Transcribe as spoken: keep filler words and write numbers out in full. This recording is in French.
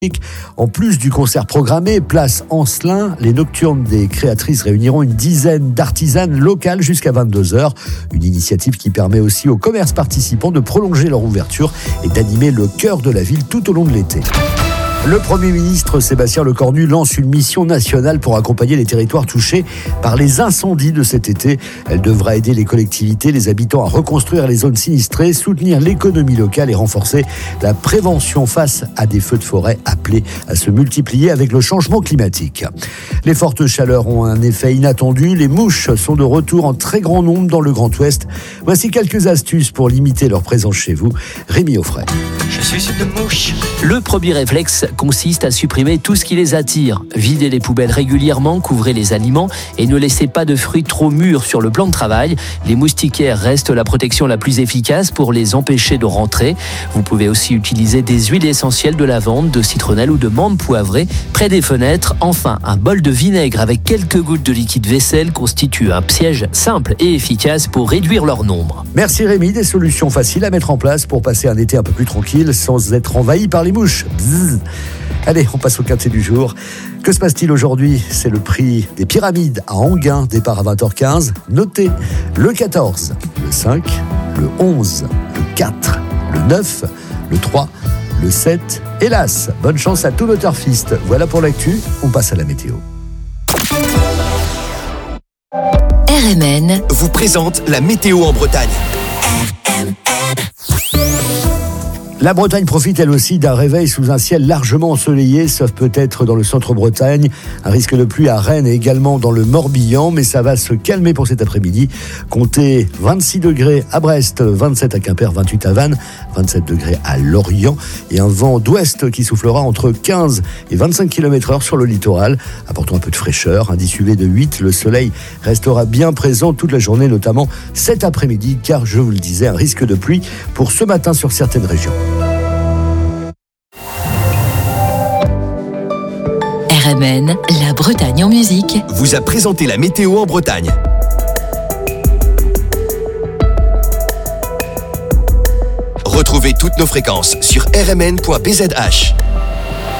En plus du concert programmé, place Ancelin, les Nocturnes des Créatrices réuniront une dizaine d'artisanes locales jusqu'à vingt-deux heures. Une initiative qui permet aussi aux commerces participants de prolonger leur ouverture et d'animer le cœur de la ville tout au long de l'été. Le Premier ministre Sébastien Lecornu lance une mission nationale pour accompagner les territoires touchés par les incendies de cet été. Elle devra aider les collectivités, les habitants à reconstruire les zones sinistrées, soutenir l'économie locale et renforcer la prévention face à des feux de forêt appelés à se multiplier avec le changement climatique. Les fortes chaleurs ont un effet inattendu. Les mouches sont de retour en très grand nombre dans le Grand Ouest. Voici quelques astuces pour limiter leur présence chez vous. Rémi Offray. Je suis une mouche. Le premier réflexe consiste à supprimer tout ce qui les attire. Videz les poubelles régulièrement, couvrez les aliments et ne laissez pas de fruits trop mûrs sur le plan de travail. Les moustiquaires restent la protection la plus efficace pour les empêcher de rentrer. Vous pouvez aussi utiliser des huiles essentielles de lavande, de citronnelle ou de menthe poivrée près des fenêtres. Enfin, un bol de vinaigre avec quelques gouttes de liquide vaisselle constitue un piège simple et efficace pour réduire leur nombre. Merci Rémi, des solutions faciles à mettre en place pour passer un été un peu plus tranquille sans être envahi par les mouches. Bzzz. Allez, on passe au quintet du jour. Que se passe-t-il aujourd'hui ? C'est le prix des Pyramides à Enghien, départ à vingt heures quinze. Notez le quatorze, le cinq, le onze, le quatre, le neuf, le trois, le sept et l'As. Bonne chance à tous nos turfistes. Voilà pour l'actu, on passe à la météo. R M N vous présente la météo en Bretagne. La Bretagne profite elle aussi d'un réveil sous un ciel largement ensoleillé, sauf peut-être dans le centre-Bretagne. Un risque de pluie à Rennes et également dans le Morbihan, mais ça va se calmer pour cet après-midi. Comptez vingt-six degrés à Brest, vingt-sept à Quimper, vingt-huit à Vannes, vingt-sept degrés à Lorient et un vent d'ouest qui soufflera entre quinze et vingt-cinq kilomètres heure sur le littoral, apportant un peu de fraîcheur. Indice U V de huit, le soleil restera bien présent toute la journée, notamment cet après-midi, car je vous le disais, un risque de pluie pour ce matin sur certaines régions. R M N, la Bretagne en musique, vous a présenté la météo en Bretagne. Retrouvez toutes nos fréquences sur r m n point b z h.